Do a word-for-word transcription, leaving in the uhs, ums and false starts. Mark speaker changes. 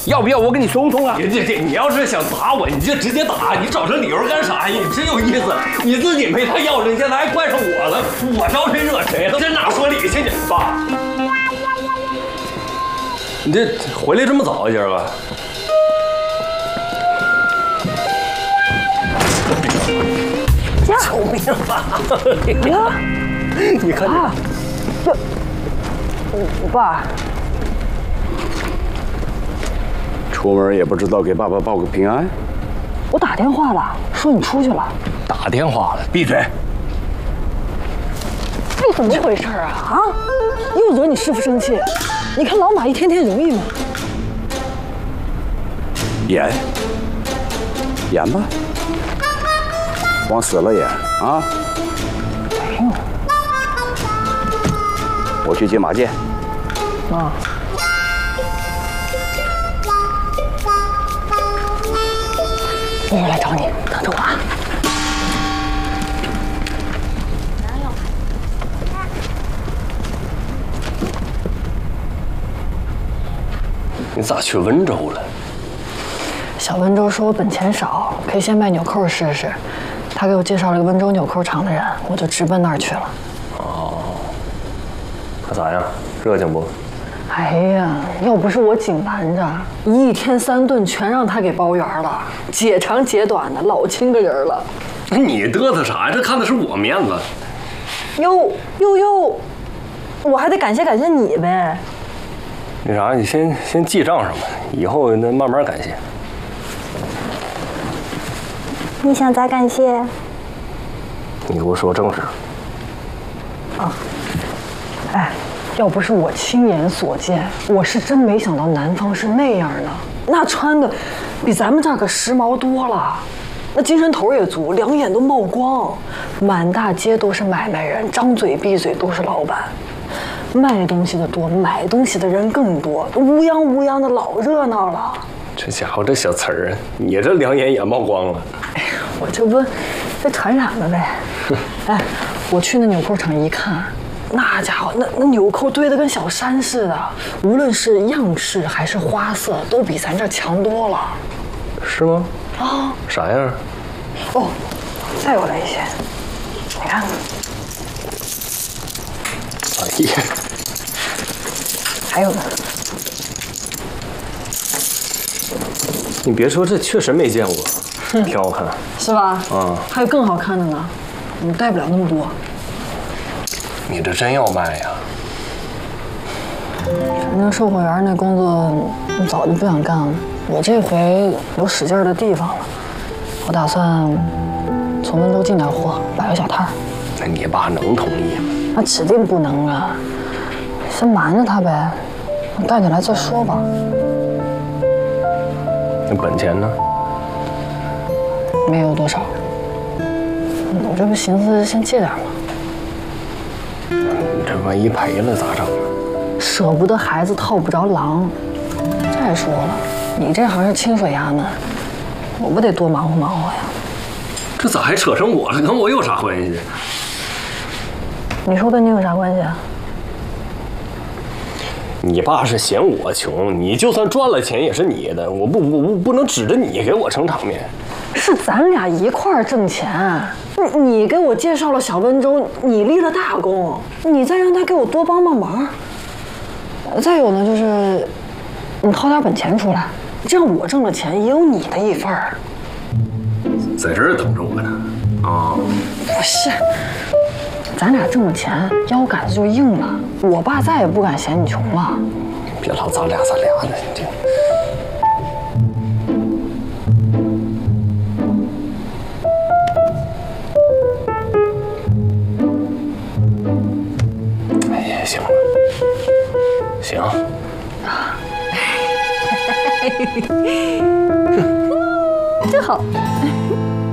Speaker 1: 要不要我给你送送啊？
Speaker 2: 你这这，你要是想打我，你就直接打，你找这理由干啥呀？你真有意思，你自己没他要，你现在还怪上我了，我招谁惹谁了？这哪说理去？你爸，你这回来这么早啊，今儿个？救命吧！
Speaker 3: 呀，
Speaker 2: 你看这，
Speaker 3: 这，我爸。
Speaker 1: 出门也不知道给爸爸报个平安。
Speaker 3: 我打电话了，说你出去了。
Speaker 2: 打电话了，闭嘴！
Speaker 3: 这怎么回事啊？啊，又惹你师傅生气。你看老马一天天容易吗？
Speaker 1: 演，演吧，往死了演啊！
Speaker 3: 没有。
Speaker 1: 我去接马健。
Speaker 3: 啊。 我又来找你，等着我啊！
Speaker 2: 你咋去温州了？
Speaker 3: 小温州说我本钱少，可以先卖纽扣试试。他给我介绍了个温州纽扣厂的人，我就直奔那儿去了。
Speaker 2: 哦，可咋样？热情不？
Speaker 3: 哎呀，要不是我紧拦着，一天三顿全让他给包圆了，截长截短的，老亲个人了。
Speaker 2: 你嘚瑟啥呀？这看的是我面子。
Speaker 3: 哟哟哟，我还得感谢感谢你呗。
Speaker 2: 那啥，你先先记账上吧，以后那慢慢感谢。
Speaker 4: 你想咋感谢？
Speaker 2: 你给我说正事。
Speaker 3: 啊，哎。 要不是我亲眼所见，我是真没想到南方是那样的。那穿的比咱们这儿可时髦多了，那精神头也足，两眼都冒光，满大街都是买卖人，张嘴闭嘴都是老板。卖东西的多，买东西的人更多，乌泱乌泱的老热闹了。
Speaker 2: 这家伙这小词儿，你这两眼也冒光了。
Speaker 3: 哎呀，我这不被传染了呗。哎，我去那纽扣厂一看。 那家伙，那那纽扣堆得跟小山似的，无论是样式还是花色，都比咱这强多了。
Speaker 2: 是吗？
Speaker 3: 啊，
Speaker 2: 啥样？
Speaker 3: 哦，再有了一些，你看看。
Speaker 2: 哎呀，
Speaker 3: 还有呢。
Speaker 2: 你别说，这确实没见过，挺好看，
Speaker 3: 是吧？
Speaker 2: 啊，
Speaker 3: 还有更好看的呢，我带不了那么多。
Speaker 2: 你这真要卖呀？
Speaker 3: 反正售货员那工作我早就不想干了，我这回有使劲的地方了，我打算从温州进点货，摆个小摊儿。
Speaker 2: 那你爸能同意吗？
Speaker 3: 那指定不能啊！先瞒着他呗，我带你来再说吧。
Speaker 2: 那本钱呢？
Speaker 3: 没有多少，我这不寻思先借点吗？
Speaker 2: 你这万一赔了咋整啊？
Speaker 3: 舍不得孩子套不着狼。再说了，你这行是清水衙门，我不得多忙活忙活呀？
Speaker 2: 这咋还扯上我了？跟我有啥关系？
Speaker 3: 你说跟你有啥关系啊？
Speaker 2: 你爸是嫌我穷，你就算赚了钱也是你的，我不我不不能指着你给我撑场面。
Speaker 3: 是咱俩一块儿挣钱，你你给我介绍了小温州，你立了大功，你再让他给我多帮帮忙。再有呢，就是你掏点本钱出来，这样我挣了钱也有你的一份儿。
Speaker 2: 在这儿等着我呢。啊，
Speaker 3: 不是，咱俩挣了钱，腰杆子就硬了，我爸再也不敢嫌你穷了。
Speaker 2: 别老咱俩咱俩的，这。 行了，行。
Speaker 3: 真好。